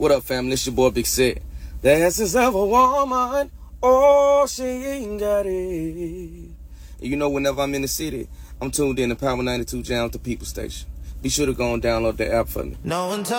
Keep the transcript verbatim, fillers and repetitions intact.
What up, family? It's your boy Big Set. The essence of a woman, oh, she ain't got it. And you know, whenever I'm in the city, I'm tuned in to Power ninety-two Jams, the People Station. Be sure to go and download the app for me. No one